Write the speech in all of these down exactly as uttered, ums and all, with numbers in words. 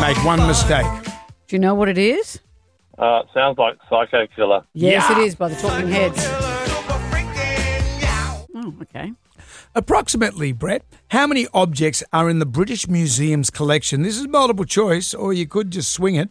made one mistake. Do you know what it is? Uh, it sounds like Psycho Killer. Yes, Yeah. it is by the Talking Heads. Oh, okay. Approximately, Brett, how many objects are in the British Museum's collection? This is multiple choice, or you could just swing it.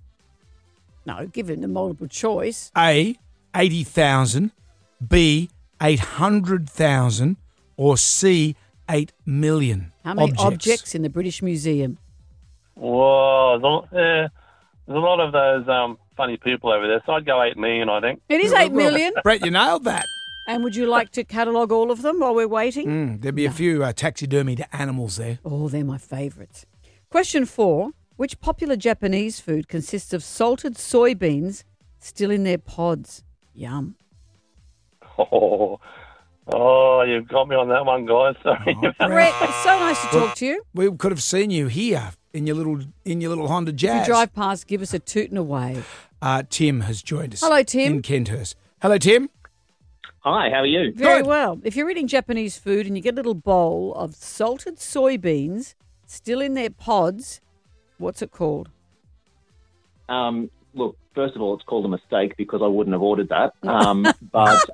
No, give him the multiple choice. A, eighty thousand, B, eight hundred thousand, or C, eight million How many objects. objects in the British Museum? Whoa, there's a, lot- yeah, there's a lot of those um, funny people over there, so I'd go eight million, I think. It is eight million. Brett, you nailed that. And would you like to catalogue all of them while we're waiting? Mm, there'd be a few uh, taxidermied animals there. Oh, they're my favourites. Question four. Which popular Japanese food consists of salted soybeans still in their pods? Yum. Oh, oh, you've got me on that one, guys. Sorry. Oh, Brett, it's so nice to talk to you. We could have seen you here in your little in your little Honda If Jazz. you drive past, give us a toot and a wave. Uh, Tim has joined us. Hello, Tim. In Kenthurst. Hello, Tim. Hi, how are you? Very Good. well. If you're eating Japanese food and you get a little bowl of salted soybeans still in their pods, what's it called? Um, look, first of all, it's called a mistake because I wouldn't have ordered that. Um, but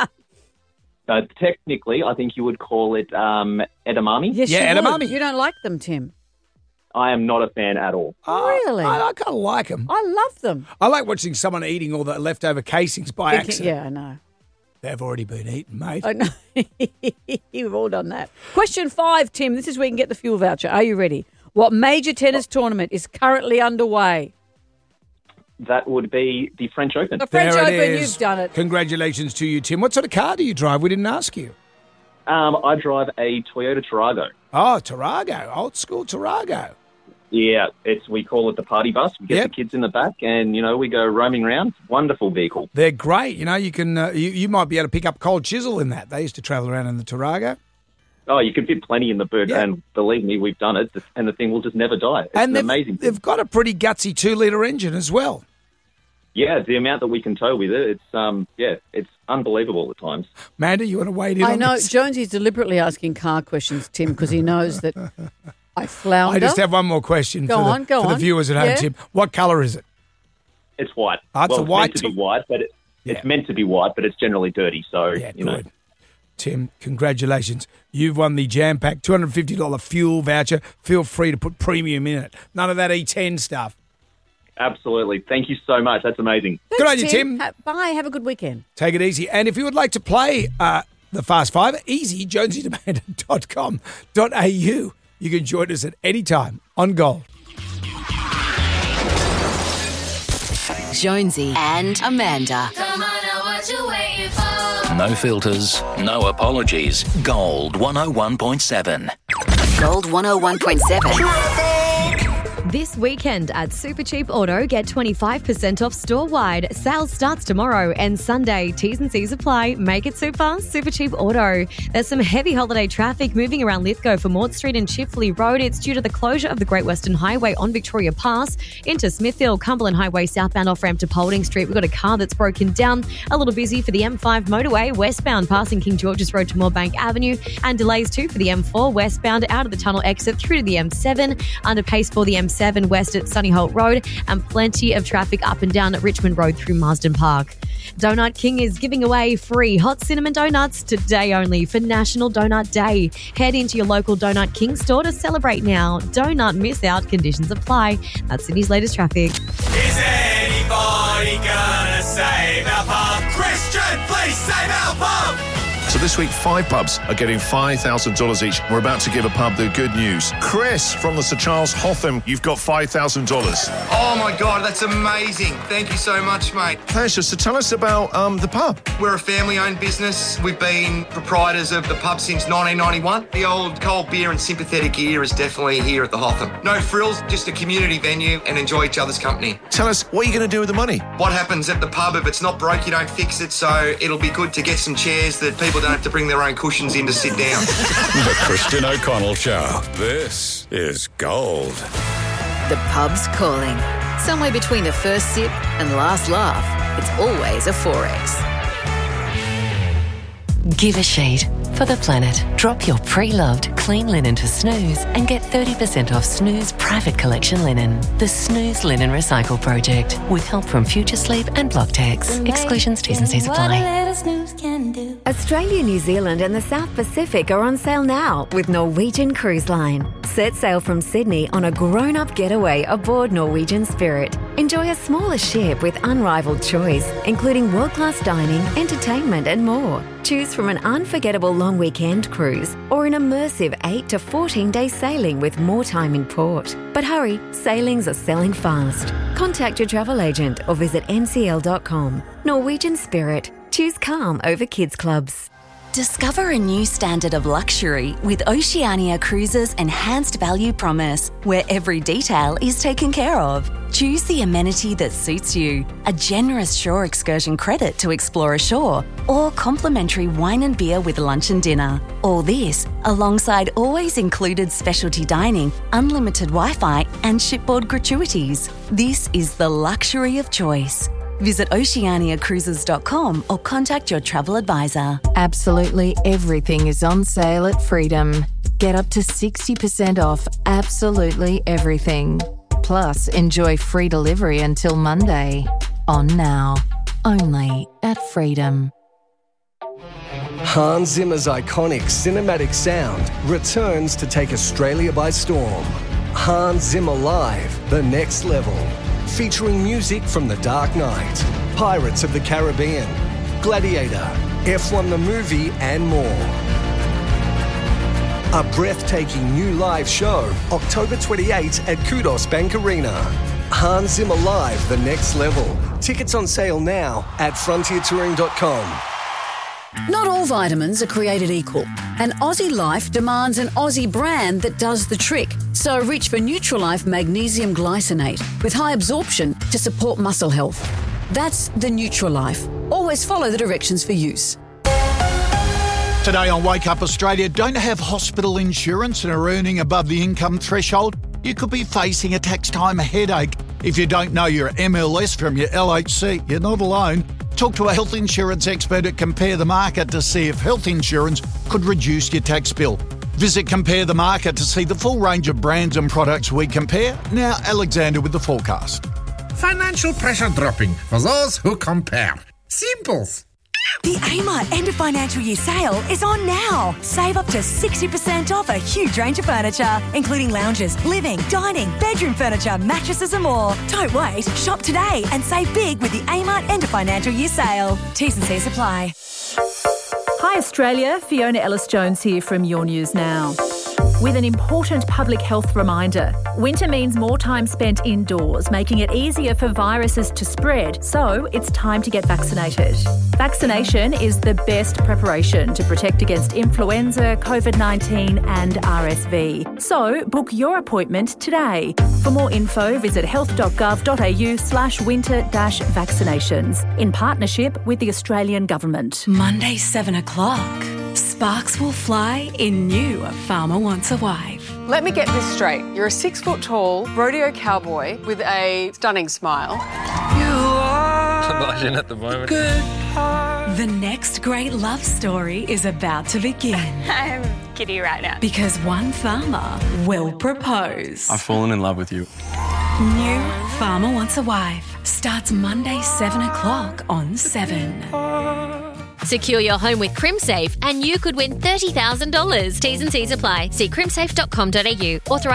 uh, technically, I think you would call it um, edamame. Yes, Yeah, you would. edamame. You don't like them, Tim. I am not a fan at all. Really? I, I kind of like them. I love them. I like watching someone eating all the leftover casings by Thinking- accident. yeah, I know. They've already been eaten, mate. I know. You've all done that. Question five, Tim. This is where you can get the fuel voucher. Are you ready? What major tennis tournament is currently underway? That would be the French Open. The French There it Open, is. you've done it. Congratulations to you, Tim. What sort of car do you drive? We didn't ask you. Um, I drive a Toyota Tarago. Oh, Tarago. Old school Tarago. Yeah, it's we call it the party bus. We get Yep. the kids in the back, and you know we go roaming around. Wonderful vehicle. They're great. You know, you can uh, you, you might be able to pick up Cold Chisel in that. They used to travel around in the Tarago. Oh, you can fit plenty in the boot, Yeah. and believe me, we've done it, and the thing will just never die. It's and an they've, amazing thing. they've got a pretty gutsy two-litre engine as well. Yeah, the amount that we can tow with it, it's um, yeah, it's unbelievable at times. Amanda, you want to wade in I on know this? Jonesy's deliberately asking car questions, Tim, because he knows that I flounder. I just have one more question Go for, on, the, go for the on. viewers at home, Yeah. Tim. What colour is it? It's white. Oh, it's well, a it's white meant to to- be white, but it, Yeah. it's meant to be white, but it's generally dirty. So Yeah, you know, good. Tim, congratulations. You've won the Jam Pack two hundred fifty dollars fuel voucher. Feel free to put premium in it. None of that E ten stuff. absolutely. Thank you so much. That's amazing. Good on you, Tim. Ha- bye. Have a good weekend. Take it easy. And if you would like to play uh, the Fast Five, easy, jonesy demand dot com dot a u. You can join us at any time on Gold. Jonesy and Amanda. Come on, now what you waiting for? No filters, no apologies. Gold one oh one point seven. Gold one oh one point seven. This weekend at Supercheap Auto, get twenty-five percent off store-wide. Sales starts tomorrow and Sunday. T's and C's apply. Make it super, Supercheap Auto. There's some heavy holiday traffic moving around Lithgow for Mort Street and Chifley Road. It's due to the closure of the Great Western Highway on Victoria Pass into Smithfield, Cumberland Highway southbound off-ramp to Paulding Street. We've got a car that's broken down. A little busy for the M five motorway westbound passing King George's Road to Moorebank Avenue, and delays too for the M four westbound out of the tunnel exit through to the M seven. Under pace for the M seven west at Sunny Holt Road, and plenty of traffic up and down at Richmond Road through Marsden Park. Donut King is giving away free hot cinnamon donuts today only for National Donut Day. Head into your local Donut King store to celebrate now. Don't miss out. Conditions apply. That's Sydney's latest traffic. Is anybody gonna save our pub? Christian, please save our pub! So this week, five pubs are getting five thousand dollars each. We're about to give a pub the good news. Chris from the Sir Charles Hotham, you've got five thousand dollars. Oh my God, that's amazing. Thank you so much, mate. Pleasure. So tell us about um, the pub. We're a family-owned business. We've been proprietors of the pub since nineteen ninety-one. The old cold beer and sympathetic ear is definitely here at the Hotham. No frills, just a community venue and enjoy each other's company. Tell us, what are you going to do with the money? What happens at the pub, if it's not broke, you don't fix it, so it'll be good to get some chairs that people don't have to bring their own cushions in to sit down. The Christian O'Connell Show. This is Gold. The pub's calling. Somewhere between the first sip and last laugh, it's always a four X. Give a shade. for the planet. Drop your pre-loved clean linen to Snooze and get thirty percent off Snooze Private Collection linen. The Snooze Linen Recycle Project, with help from Future Sleep and Blocktex. Exclusions, T's and C's apply. Australia, New Zealand and the South Pacific are on sale now with Norwegian Cruise Line. Set sail from Sydney on a grown-up getaway aboard Norwegian Spirit. Enjoy a smaller ship with unrivaled choice, including world-class dining, entertainment and more. Choose from an unforgettable long weekend cruise or an immersive eight to fourteen day sailing with more time in port. But hurry, sailings are selling fast. Contact your travel agent or visit n c l dot com. Norwegian Spirit. Choose calm over kids clubs. Discover a new standard of luxury with Oceania Cruises' enhanced value promise, where every detail is taken care of. Choose the amenity that suits you, a generous shore excursion credit to explore ashore, or complimentary wine and beer with lunch and dinner. All this alongside always included specialty dining, unlimited Wi-Fi and shipboard gratuities. This is the luxury of choice. Visit oceania cruises dot com or contact your travel advisor. Absolutely everything is on sale at Freedom. Get up to sixty percent off absolutely everything. Plus, enjoy free delivery until Monday. On now. Only at Freedom. Hans Zimmer's iconic cinematic sound returns to take Australia by storm. Hans Zimmer Live, The Next Level. Featuring music from The Dark Knight, Pirates of the Caribbean, Gladiator, F one the movie and more. A breathtaking new live show, October twenty-eighth at Kudos Bank Arena. Hans Zimmer Live, The Next Level. Tickets on sale now at frontier touring dot com. Not all vitamins are created equal, and Aussie Life demands an Aussie brand that does the trick. So reach for Nutrilife Magnesium Glycinate with high absorption to support muscle health. That's the Nutrilife. Always follow the directions for use. Today on Wake Up Australia, don't have hospital insurance and are earning above the income threshold? You could be facing a tax time headache. If you don't know your M L S from your L H C, you're not alone. Talk to a health insurance expert at Compare the Market to see if health insurance could reduce your tax bill. Visit Compare the Market to see the full range of brands and products we compare. Now, Alexander with the forecast. Financial pressure dropping for those who compare. Simples. The Amart End of Financial Year sale is on now. Save up to sixty percent off a huge range of furniture, including lounges, living, dining, bedroom furniture, mattresses and more. Don't wait. Shop today and save big with the Amart End of Financial Year sale. T's and C's apply. Hi Australia, Fiona Ellis-Jones here from Your News Now. With an important public health reminder. Winter means more time spent indoors, making it easier for viruses to spread, so it's time to get vaccinated. Vaccination is the best preparation to protect against influenza, COVID nineteen and R S V. So book your appointment today. For more info, visit health dot gov dot a u slash winter dash vaccinations in partnership with the Australian Government. Monday, seven o'clock. Sparks will fly in new A Farmer Wants a Wife. Let me get this straight. You're a six-foot-tall rodeo cowboy with a stunning smile. You are I'm blushing at the moment. Good heart. The next great love story is about to begin. I'm giddy right now. Because one farmer will propose. I've fallen in love with you. New Farmer Wants a Wife starts Monday, seven o'clock on seven. Secure your home with CrimSafe and you could win thirty thousand dollars. T's and C's apply. See crimsafe dot com dot a u. Authorised